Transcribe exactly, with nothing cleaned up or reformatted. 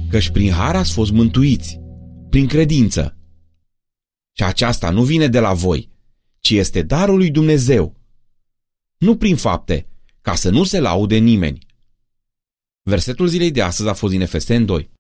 căci prin har ați fost mântuiți, prin credință. Și aceasta nu vine de la voi, ci este darul lui Dumnezeu. Nu prin fapte, ca să nu se laude nimeni. Versetul zilei de astăzi a fost din Efeseni doi.